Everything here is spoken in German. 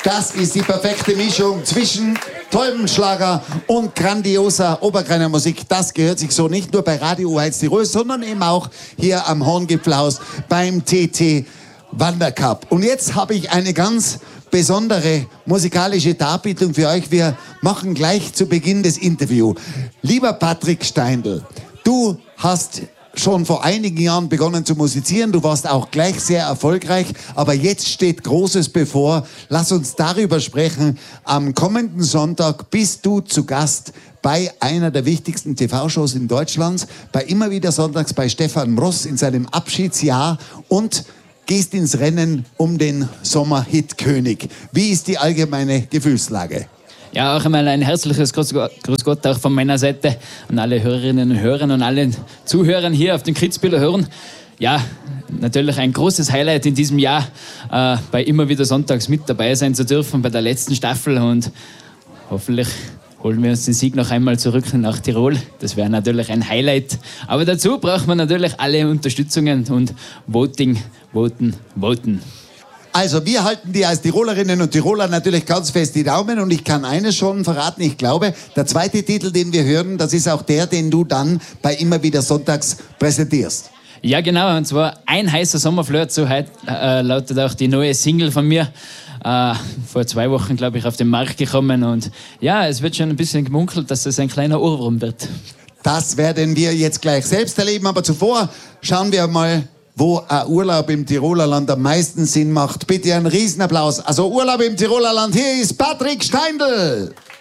Das ist die perfekte Mischung zwischen Täubenschlager und grandioser Obergreiner Musik. Das gehört sich so nicht nur bei Radio Urheiz Tirol, sondern eben auch hier am Horngipfelhaus beim TT Wandercup. Und jetzt habe ich eine ganz besondere musikalische Darbietung für euch. Wir machen gleich zu Beginn des Interviews. Lieber Patrick Steindl, du hast schon vor einigen Jahren begonnen zu musizieren. Du warst auch gleich sehr erfolgreich, aber jetzt steht Großes bevor. Lass uns darüber sprechen. Am kommenden Sonntag bist du zu Gast bei einer der wichtigsten TV-Shows in Deutschland, bei Immer wieder Sonntags bei Stefan Mross in seinem Abschiedsjahr und gehst ins Rennen um den Sommerhit-König. Wie ist die allgemeine Gefühlslage? Ja, auch einmal ein herzliches Grüß Gott auch von meiner Seite an alle Hörerinnen und Hörer und allen Zuhörern hier auf den Kitzbüheler Hören. Ja, natürlich ein großes Highlight in diesem Jahr, bei Immer wieder Sonntags mit dabei sein zu dürfen bei der letzten Staffel und hoffentlich holen wir uns den Sieg noch einmal zurück nach Tirol. Das wäre natürlich ein Highlight. Aber dazu braucht man natürlich alle Unterstützungen und Voting, voten. Also wir halten dir als Tirolerinnen und Tiroler natürlich ganz fest die Daumen und ich kann eines schon verraten, ich glaube, der zweite Titel, den wir hören, das ist auch der, den du dann bei Immer wieder Sonntags präsentierst. Ja genau, und zwar Ein heißer Sommerflirt, so lautet auch die neue Single von mir. Vor 2 Wochen, glaube ich, auf den Markt gekommen und ja, es wird schon ein bisschen gemunkelt, dass es ein kleiner Ohrwurm wird. Das werden wir jetzt gleich selbst erleben, aber zuvor schauen wir mal, wo ein Urlaub im Tiroler Land am meisten Sinn macht. Bitte einen Riesenapplaus. Also Urlaub im Tiroler Land, hier ist Patrick Steindl.